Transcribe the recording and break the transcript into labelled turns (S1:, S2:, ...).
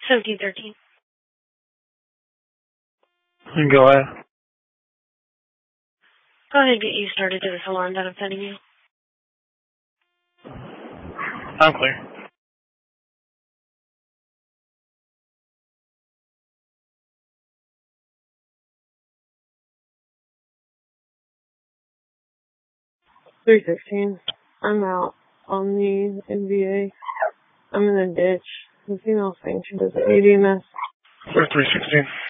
S1: 1713.
S2: Go ahead.
S1: Go ahead and get you started to this alarm that I'm sending you.
S2: I'm clear.
S3: $316. I'm out on the NBA. I'm in a ditch. The female's saying she doesn't need EMS.
S2: Clear 316.